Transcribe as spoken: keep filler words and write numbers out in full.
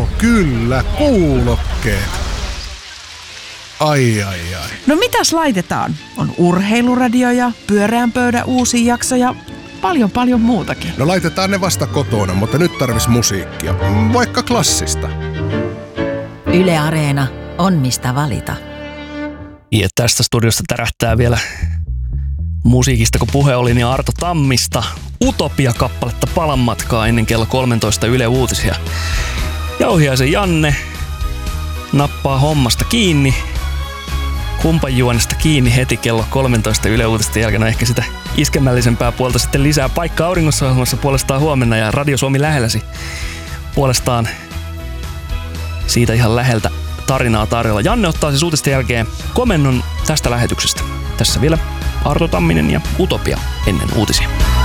kyllä, kuulokkeet. Ai, ai, ai. No mitäs laitetaan? On urheiluradioja, pyöreän pöydän uusia jaksoja, paljon paljon muutakin. No laitetaan ne vasta kotona, mutta nyt tarvis musiikkia. Vaikka klassista. Yle Areena on mistä valita. Ja tästä studiosta tärähtää vielä musiikista, kun puhe oli, niin Arto Tammista Utopia-kappaletta Palan matkaa ennen kello kolmetoista Yle Uutisia. Jauhiaisen Janne nappaa hommasta kiinni, kumpanjuonesta kiinni heti kello kolmetoista Yle Uutisten jälkeen. Ehkä sitä iskemällisempää puolta sitten lisää. Paikka auringossa ohjelmassa puolestaan huomenna ja Radio Suomi lähelläsi puolestaan siitä ihan läheltä tarinaa tarjolla. Janne ottaa siis uutisten jälkeen komennon tästä lähetyksestä. Tässä vielä Arto Tamminen ja Utopia ennen uutisia.